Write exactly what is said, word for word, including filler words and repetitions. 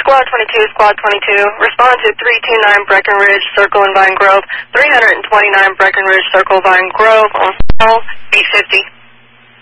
Squad twenty-two, Squad twenty-two, respond to three two nine Breckenridge, Circle in Vine Grove, three twenty-nine Breckenridge, Circle, Vine Grove, on call, eight fifty.